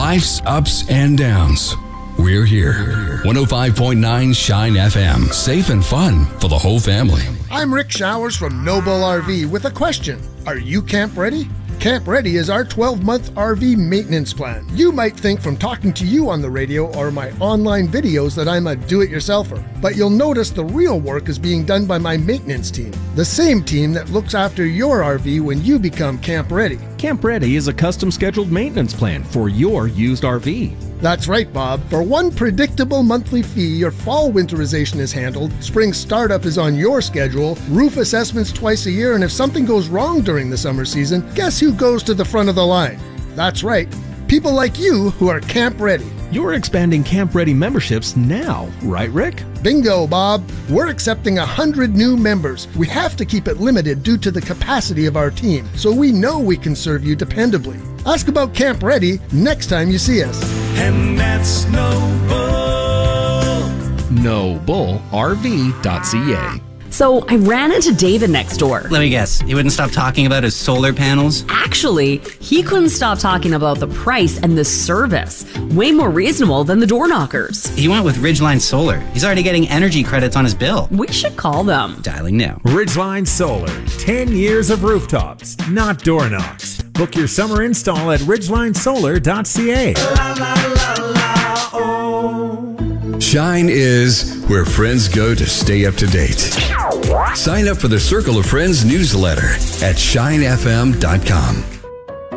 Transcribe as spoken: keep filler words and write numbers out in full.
life's ups and downs. We're here. one oh five point nine Shine F M. Safe and fun for the whole family. I'm Rick Showers from Noble R V with a question. Are you camp ready? Camp Ready is our twelve-month R V maintenance plan. You might think from talking to you on the radio or my online videos that I'm a do-it-yourselfer, but you'll notice the real work is being done by my maintenance team, the same team that looks after your R V when you become Camp Ready. Camp Ready is a custom scheduled maintenance plan for your used R V. That's right, Bob. For one predictable monthly fee, your fall winterization is handled, spring startup is on your schedule, roof assessments twice a year, and if something goes wrong during the summer season, guess who goes to the front of the line? That's right, people like you who are Camp Ready. You're expanding Camp Ready memberships now, right, Rick? Bingo, Bob. We're accepting one hundred new members. We have to keep it limited due to the capacity of our team, so we know we can serve you dependably. Ask about Camp Ready next time you see us. And that's no bull. no bull R V dot C A. So I ran into David next door. Let me guess, he wouldn't stop talking about his solar panels? Actually, he couldn't stop talking about the price and the service. Way more reasonable than the door knockers. He went with Ridgeline Solar. He's already getting energy credits on his bill. We should call them. Dialing now. Ridgeline Solar. ten years of rooftops, not door knocks. Book your summer install at ridgeline solar dot C A. La, la, la, la, oh. Shine is where friends go to stay up to date. Sign up for the Circle of Friends newsletter at shine f m dot com.